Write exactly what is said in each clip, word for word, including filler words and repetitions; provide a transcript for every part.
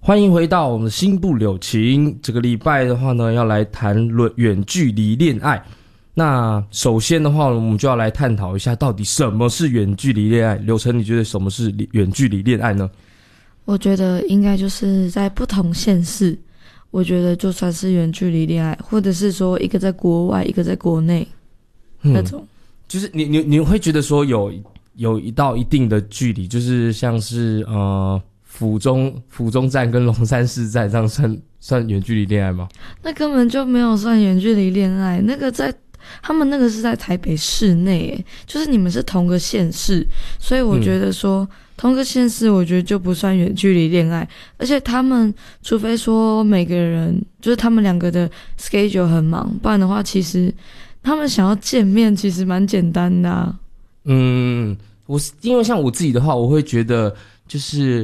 欢迎回到我们的新部柳情。这个礼拜的话呢，要来谈论远距离恋爱。那首先的话，我们就要来探讨一下，到底什么是远距离恋爱？柳橙，你觉得什么是远距离恋爱呢？ 我觉得应该就是在不同县市，我觉得就算是远距离恋爱，或者是说一个在国外，一个在国内、嗯、那种。 就是你你你会觉得说有有一到一定的距离，就是像是呃。府中府中站跟龙山寺站这样算算远距离恋爱吗？ 那根本就没有算远距离恋爱，那个在他们那个是在台北市内，诶，就是你们是同个县市，所以我觉得说、嗯、同个县市，我觉得就不算远距离恋爱。而且他们除非说每个人就是他们两个的 schedule 很忙，不然的话，其实他们想要见面其实蛮简单的啊。 嗯，我因为像我自己的话，我会觉得就是。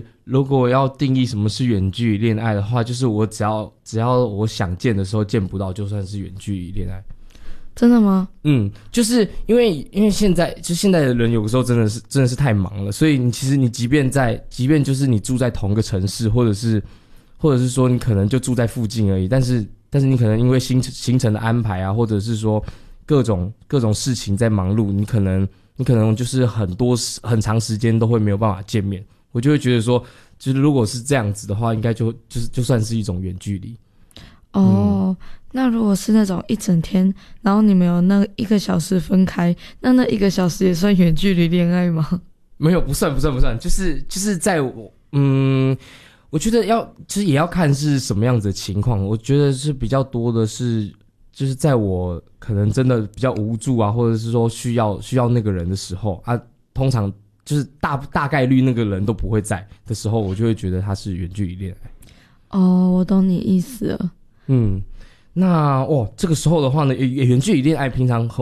如果要定义什么是远距离恋爱的话，就是我只要只要我想见的时候见不到，就算是远距离恋爱。 真的吗？ 嗯，就是因为因为现在就现在的人有的时候真的是真的是太忙了，所以你其实你即便在即便就是你住在同个城市，或者是或者是说你可能就住在附近而已，但是但是你可能因为行行程的安排啊，或者是说各种各种事情在忙碌，你可能你可能就是很多很长时间都会没有办法见面。我就会觉得说，就是如果是这样子的话，应该就就是就算是一种远距离。 哦、嗯，那如果是那种一整天，然后你们有那一个小时分开，那那一个小时也算远距离恋爱吗？ 没有，不算，不算，不算，就是就是在我嗯，我觉得要其实也要看是什么样子的情况。我觉得是比较多的是，就是在我可能真的比较无助啊，或者是说需要需要那个人的时候啊，通常。就是大大概率那个人都不会在的时候，我就会觉得他是远距离恋爱。 哦，我懂你意思了。 嗯，那哦，这个时候的话呢，远距离恋爱平常